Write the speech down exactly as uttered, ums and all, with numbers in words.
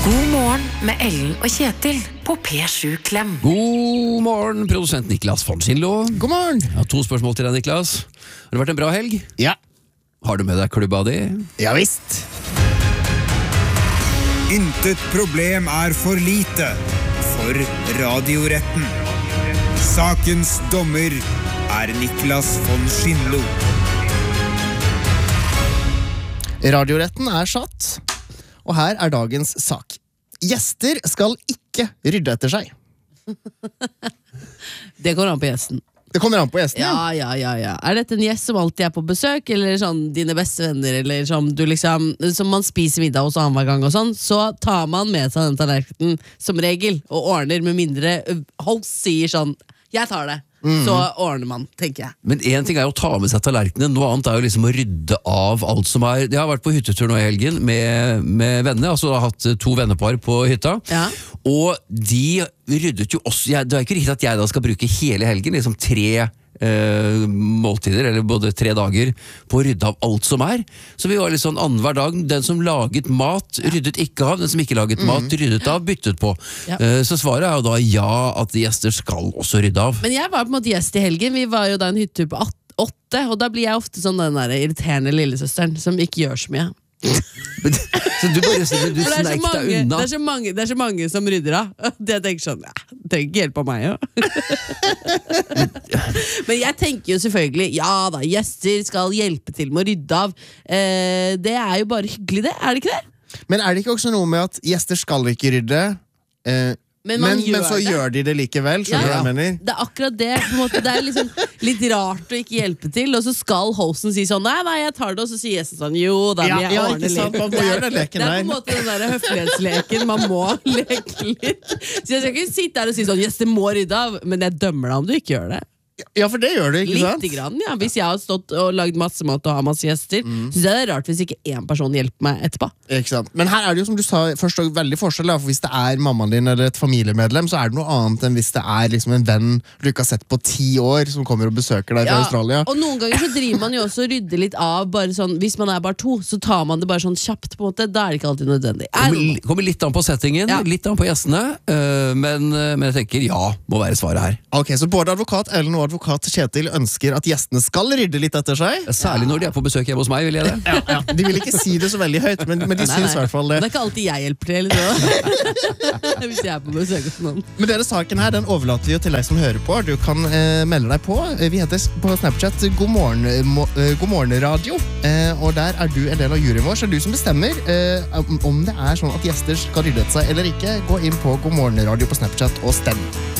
God morgen med Ellen og Kjetil på P sju Klem. God morgen, produsent Niklas von Schindlo. God morgen. Jeg har to spørsmål til deg, Niklas. Har det vært en bra helg? Ja. Har du med deg klubba di? Ja visst. Intet problem er for lite for Radioretten. Sakens dommer er Niklas von Schindlo. Radioretten er satt, og her er dagens sak. Gjester skal ikke rydde etter seg. Det går an på gjesten. Det kommer an på gjesten, Ja, ja, ja, ja. Er dette en gjest som alltid er på besøk, eller sånn dine beste venner, eller som du liksom, som man spiser middag hos annen hver gang og sånn, så tar man med seg den tallerkenen som regel, og ordner med mindre host sier sånn, jeg tar det. Mm. Så ordner man, tenker jeg. Men en ting er å ta med seg tallerkenene, noe annet er jo liksom å rydde av alt som er. Jeg har vært på hyttetur nå i helgen med, med venner, altså jeg har hatt to vennepar på hytta, Ja. og de ryddet jo også, jeg, det er ikke riktig at jeg da skal bruke hele helgen, liksom tre eh, måltider, eller både tre dager, på å rydde av alt som er. Så vi var litt sånn annenhver dag, den som laget mat, ryddet ikke av, den som ikke laget mat, ryddet av, byttet på. Ja. Eh, så svaret er jo da ja, at gjester skal også rydde av. Men jeg var på en måte gjest i helgen. Vi var jo da en hyttetur på åtte, og da blir jeg ofte sånn den der irriterende lillesøsteren som ikke gjør så mye. Men, så du bare du For det er så sneik mange, deg unna. det er så mange, det er så mange som rydder av. Det jeg tenker sånn, ja, trenger ikke hjelp av meg jo. Men jeg tenker jo selvfølgelig, ja da, gjester skal hjelpe til med å rydde av. eh, Det er jo bare hyggelig det, er det ikke det? Men er det ikke også noe med at gjester skal ikke rydde, eh, Men men, man men, gjør så det. gjør de det likevel, skjønner du Ja. hva jeg mener? Det er akkurat det, på en måte. Det er liksom litt rart å ikke hjelpe til. Og så skal hosten si sånn, nei, nei, jeg tar det. Og så sier gjesten sånn, jo, da Ja, vil jeg ja, ordne ikke sant, litt. man må gjøre den leken Det er på en der. måte den der høflighetsleken. Man må leke litt. Så jeg skal ikke sitte der og si sånn, gjester må rydde av, men jeg dømmer deg om du ikke gjør det. Ja, for det gjør du, ikke sant? Litt grann, ja. Hvis jeg har stått og lagd masse mat og har masse gjester, synes jeg det er rart hvis ikke én person hjelper meg etterpå. Ikke sant? Men her er det jo som du sa først og veldig forskjell, da, for hvis det er mammaen din eller et familiemedlem, så er det noe annet enn hvis det er liksom en venn du ikke har sett på ti år, som kommer og besøker deg fra Ja, Australia. og noen ganger så driver man jo også og rydder litt av bare sånn, hvis man er bare to, så tar man det bare sånn kjapt på en måte. Da er det ikke alltid nødvendig. Er det Kommer, noe? kommer litt an på settingen, Ja. litt an på gjestene, øh, men, øh, men jeg tenker ja, må være svaret her. Ok, så både advokat Ellen og advokat Kjetil ønsker at gjestene skal rydde litt etter seg. Særlig når de er på besøk hjemme hos meg, vil jeg det. Ja, ja. De vil ikke si det så veldig høyt, men, men de Nei, syns i nei. hvert fall Det det. er ikke alltid jeg hjelper til så. Hvis jeg er på besøk hos noen. Men denne saken her, den overlater vi jo til deg som hører på. Du kan eh, melde deg på. Eh, Vi heter på Snapchat God morgen, eh, mo, eh, God morgen radio. Eh, og der er du en del av juryen vår, så det er du som bestemmer eh, om- om det er sånn at gjester skal rydde etter seg eller ikke. Gå inn på God morgen radio på Snapchat og stem.